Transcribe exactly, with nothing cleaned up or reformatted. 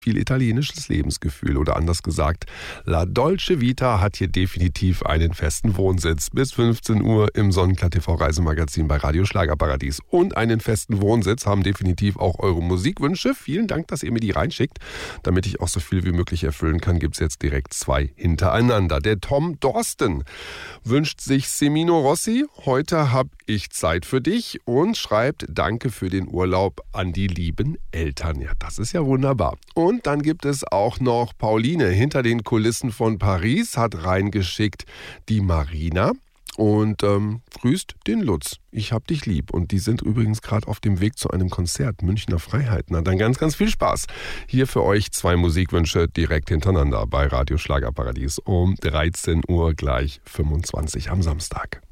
viel italienisches Lebensgefühl. Oder anders gesagt, La Dolce Vita hat hier definitiv einen festen Wohnsitz. Bis fünfzehn Uhr im Sonnenklar T V Reisemagazin bei Radio Schlagerparadies. Und einen festen Wohnsitz haben definitiv auch eure Musikwünsche. Vielen Dank, dass ihr mir die reinschickt. Damit ich auch so viel wie möglich erfüllen kann, gibt es jetzt direkt zwei hintereinander. Der Tom Dorsten wünscht sich Semino Rossi. Heute habe ich Zeit für dich und schreibt Danke für den Urlaub an die lieben Eltern. Ja, das ist ja wunderbar. Und Und dann gibt es auch noch Pauline hinter den Kulissen von Paris, hat reingeschickt die Marina und ähm, grüßt den Lutz. Ich hab dich lieb. Und die sind übrigens gerade auf dem Weg zu einem Konzert, Münchner Freiheit. Na dann ganz, ganz viel Spaß. Hier für euch zwei Musikwünsche direkt hintereinander bei Radio Schlagerparadies um dreizehn Uhr gleich fünfundzwanzig am Samstag.